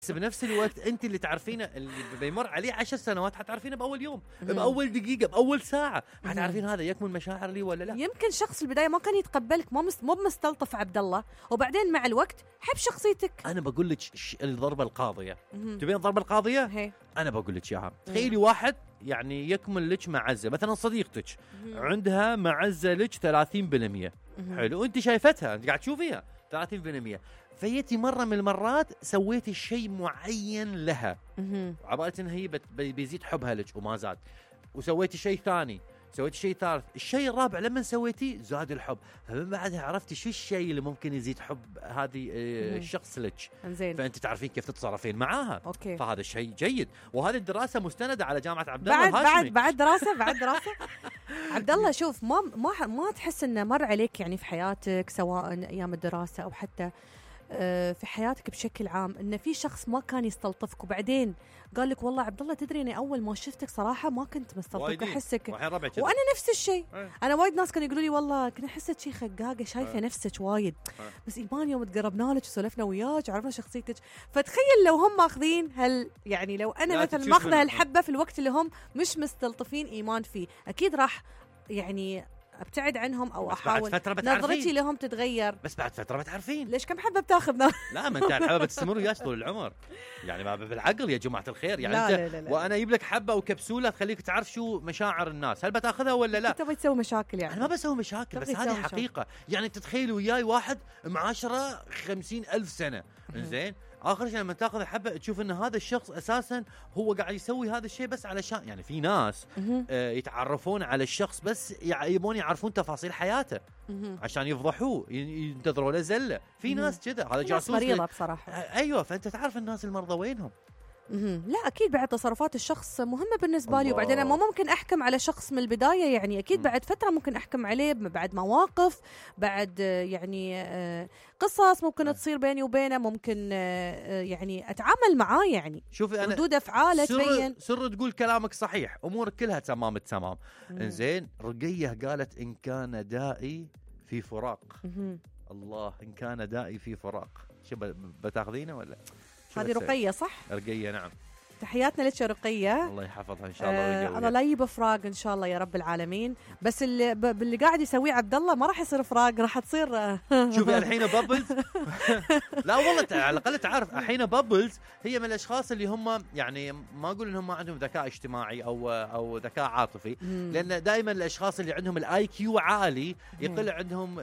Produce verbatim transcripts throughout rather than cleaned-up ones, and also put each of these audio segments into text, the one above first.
بس بنفس الوقت انت اللي تعرفينه، اللي بيمر عليه عشر سنوات حتعرفينه باول يوم، باول دقيقه، باول ساعه، حتعرفين هذا يكمن مشاعر لي ولا لا. يمكن شخص البدايه ما كان يتقبلك، مو مو مستلطف عبد الله، وبعدين مع الوقت حب شخصيتك. انا بقول لك الضربه القاضيه، تبين الضربه القاضيه؟ هي. انا بقول لك اياها. تخيلي واحد يعني يكمل لك معزه، مثلا صديقتك عندها معزه لك ثلاثين بالمئة، حلو، انت شايفتها، انت قاعد تشوفيها ثلاثين بالمئة، فيتي مره من المرات سويتي شيء معين لها، عبالة ان هي بيزيد حبها لك وما زاد، وسويتي شيء ثاني، سويتي شيء ثالث، الشيء الرابع لما سويتيه زاد الحب، فمن بعدها عرفتي شو الشيء اللي ممكن يزيد حب هذه الشخص لك، فانت تعرفين كيف تتصرفين معاها. أوكي. فهذا الشيء جيد، وهذه الدراسه مستنده على جامعه عبد الله بعد الهاشمي. بعد بعد دراسه بعد دراسه عبد الله، شوف، ما ما ما تحس انه مر عليك يعني في حياتك، سواء ايام الدراسه او حتى في حياتك بشكل عام، ان في شخص ما كان يستلطفك وبعدين قال لك والله عبد الله تدري اني اول ما شفتك صراحه ما كنت مستلطفك، احسك، وانا نفس الشيء. انا وايد ناس كانوا يقولوا لي والله كنت احسك شيء خقاقه، شايفه نفسك وايد، بس ايمان يوم تقربنا لك وسولفنا وياك وعرفنا شخصيتك. فتخيل لو هم ماخذين هل يعني لو انا مثلا ماخذه هالحبه في الوقت اللي هم مش مستلطفين ايمان فيه، اكيد راح يعني ابتعد عنهم او احاول نظرتي لهم تتغير. بس بعد فتره بتعرفين ليش كم حبه بتاخذنا. لا، ما انت الحبه بتستمر وياك طول العمر، يعني ما بالعقل يا جماعه الخير، يعني لا انت لا لا لا. وانا اجيب لك حبه وكبسوله تخليك تعرف شو مشاعر الناس، هل بتاخذها ولا لا؟ انت تبي تسوي مشاكل يعني. انا ما بسوي مشاكل، بس هذه حقيقه. يعني تتخيل وياي واحد معاشره خمسين ألف سنه، زين، آخر شيء لما تاخذ حبة تشوف إن هذا الشخص أساساً هو قاعد يسوي هذا الشيء بس علشان، يعني في ناس آه يتعرفون على الشخص بس يبون يعرفون تفاصيل حياته عشان يفضحوه، ينتظروا له زلة. في ناس كذا، هذا جاسوس مريضة بصراحة. آه أيوة، فأنت تعرف الناس المرضى وينهم. لا أكيد بعد تصرفات الشخص مهمة بالنسبة لي، وبعدين ما ممكن أحكم على شخص من البداية، يعني أكيد مم. بعد فترة ممكن أحكم عليه، بعد مواقف، بعد يعني قصص ممكن مم. تصير بيني وبينه، ممكن يعني أتعامل معاه، يعني شوفي أنا ردود أفعاله تبين. سر تقول كلامك صحيح، أمورك كلها تمام التمام. إنزين، رقية قالت إن كان دائي في فراق، مم. الله، إن كان دائي في فراق، شو بتاخذينه ولا؟ هذه رقية صح؟ رقية نعم. تحياتنا لك يا رقية، الله يحفظها ان شاء الله. آه الله لا يجيب فراق ان شاء الله يا رب العالمين. بس اللي ب... باللي قاعد يسويه عبد الله ما راح يصير فراق، راح تصير شوفي الحين بابلز لا والله على الاقل تعرف الحين بابلز هي من الاشخاص اللي هم يعني ما اقول انهم ما عندهم ذكاء اجتماعي او او ذكاء عاطفي، لان دائما الاشخاص اللي عندهم الاي كيو عالي يقل عندهم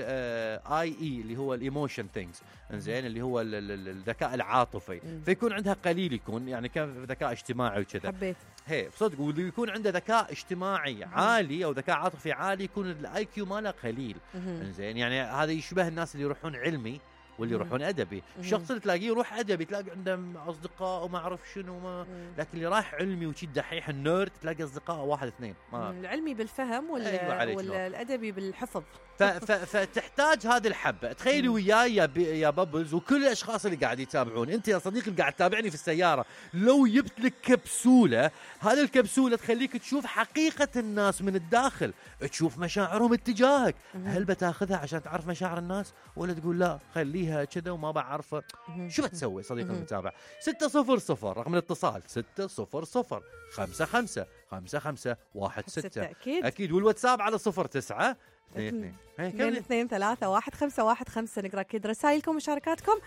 الاي اي اللي هو الايموشن ثينجز، انزين، اللي هو الذكاء العاطفي، فيكون عندها قليل، يكون يعني كان ذكاء اجتماعي وكذا. حبيت هي صدق، واللي يكون عنده ذكاء اجتماعي عالي او ذكاء عاطفي عالي يكون الاي كيو ماله قليل، زين، يعني هذا يشبه الناس اللي يروحون علمي واللي يروحون ادبي. الشخص اللي تلاقيه يروح ادبي تلاقي عنده اصدقاء وما اعرف شنو ما، لكن اللي راح علمي وشي دحيح النيرد تلاقي اصدقاء واحد اثنين. ما العلمي بالفهم ولا أيوة ولا الادبي بالحفظ. فتحتاج هذه الحبه. تخيلي وياي يا, يا بابلز وكل الاشخاص اللي قاعد يتابعون، انت يا صديقي اللي قاعد تتابعني في السياره، لو جبت لك كبسوله، هذه الكبسوله تخليك تشوف حقيقه الناس من الداخل، تشوف مشاعرهم اتجاهك. هل بتاخذها عشان تعرف مشاعر الناس ولا تقول لا خليها كذا وما بعرفه؟ شو بتسوي صديقي المتابع؟ ستة صفر صفر رقم الاتصال ستة صفر صفر خمسة خمسة خمسة خمسة واحد ستة. أكيد أكيد. والواتساب على صفر تسعة اثنين اثنين ثلاثة واحد خمسة واحد خمسة. نقرأ أكيد رسائلكم ومشاركاتكم